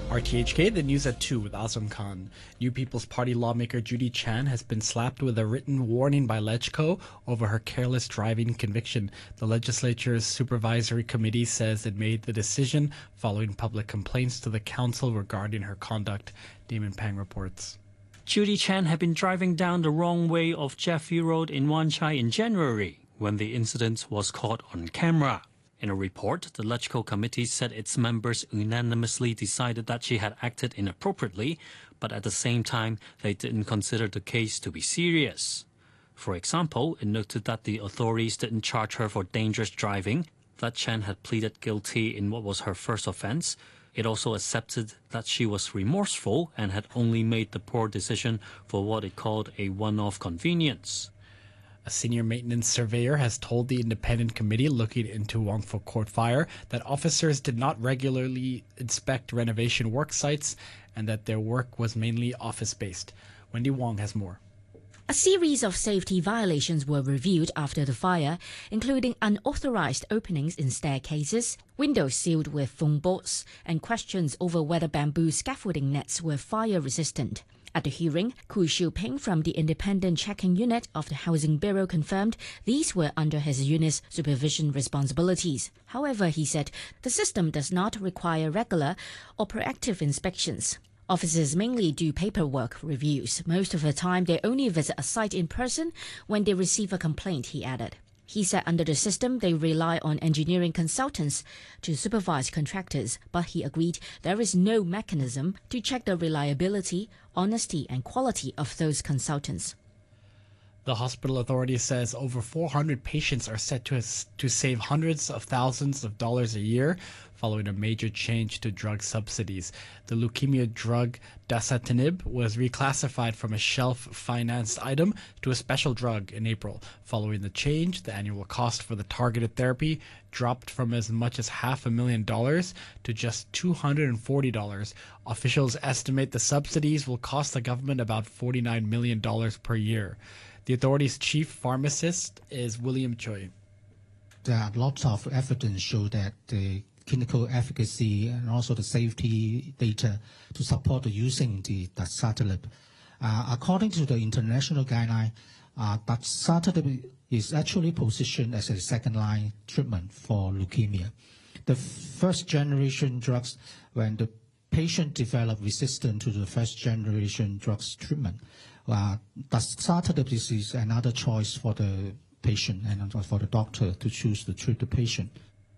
RTHK, the news at 2 with Azam Khan. New People's Party lawmaker Judy Chan has been slapped with a written warning by LegCo over her careless driving conviction. The legislature's supervisory committee says it made the decision following public complaints to the council regarding her conduct. Damon Pang reports. Judy Chan had been driving down the wrong way of Jeffrey Road in Wan Chai in January when the incident was caught on camera. In a report, the LegCo committee said its members unanimously decided that she had acted inappropriately, but at the same time, they didn't consider the case to be serious. For example, it noted that the authorities didn't charge her for dangerous driving, that Chan had pleaded guilty in what was her first offense. It also accepted that she was remorseful and had only made the poor decision for what it called a one-off convenience. A senior maintenance surveyor has told the independent committee looking into Wangfuk Court fire that officers did not regularly inspect renovation work sites and that their work was mainly office-based. Wendy Wong has more. A series of safety violations were reviewed after the fire, including unauthorized openings in staircases, windows sealed with foam boards, and questions over whether bamboo scaffolding nets were fire-resistant. At the hearing, Ku Xiuping from the Independent Checking Unit of the Housing Bureau confirmed these were under his unit's supervision responsibilities. However, he said the system does not require regular or proactive inspections. Officers mainly do paperwork reviews. Most of the time, they only visit a site in person when they receive a complaint, he added. He said under the system, they rely on engineering consultants to supervise contractors, but he agreed there is no mechanism to check the reliability, honesty and quality of those consultants. The hospital authority says over 400 patients are set to save hundreds of thousands of dollars a year following a major change to drug subsidies. The leukemia drug dasatinib was reclassified from a shelf-financed item to a special drug in April. Following the change, the annual cost for the targeted therapy dropped from as much as $500,000 to just $240. Officials estimate the subsidies will cost the government about $49 million per year. The authority's chief pharmacist is William Choi. There are lots of evidence show that the clinical efficacy and also the safety data to support using the dasatinib. According to the international guideline, dasatinib is actually positioned as a second-line treatment for leukemia. The first-generation drugs, when the patient develop resistance to the first-generation drugs treatment, dasatinib is another choice for the patient and for the doctor to choose to treat the patient.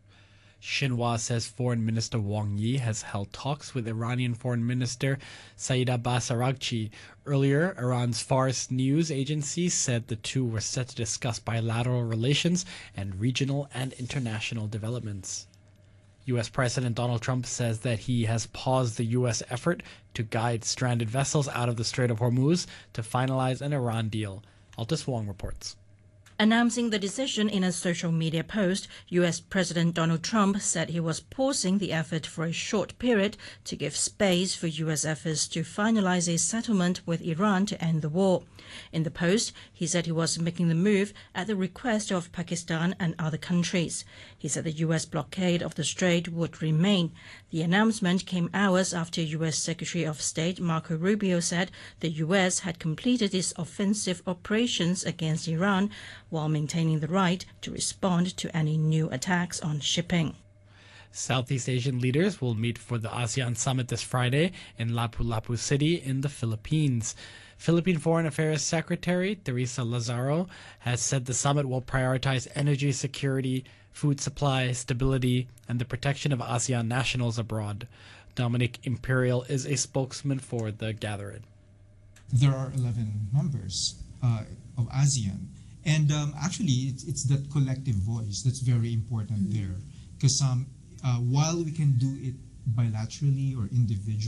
Xinhua says Foreign Minister Wang Yi has held talks with Iranian Foreign Minister Saeed Abbas Araghchi. Earlier, Iran's Fars news agency said the two were set to discuss bilateral relations and regional and international developments. U.S. President Donald Trump says that he has paused the U.S. effort to guide stranded vessels out of the Strait of Hormuz to finalize an Iran deal. Altus Wong reports. Announcing the decision in a social media post, U.S. President Donald Trump said he was pausing the effort for a short period to give space for U.S. efforts to finalize a settlement with Iran to end the war. In the post, he said he was making the move at the request of Pakistan and other countries. He said the U.S. blockade of the strait would remain. The announcement came hours after U.S. Secretary of State Marco Rubio said the U.S. had completed its offensive operations against Iran while maintaining the right to respond to any new attacks on shipping. Southeast Asian leaders will meet for the ASEAN summit this Friday in Lapu-Lapu City in the Philippines. Philippine Foreign Affairs Secretary Teresa Lazaro has said the summit will prioritize energy security, food supply, stability, and the protection of ASEAN nationals abroad. Dominic Imperial is a spokesman for the gathering. There are 11 members of ASEAN. And actually, it's that collective voice that's very important there. Because while we can do it bilaterally or individually,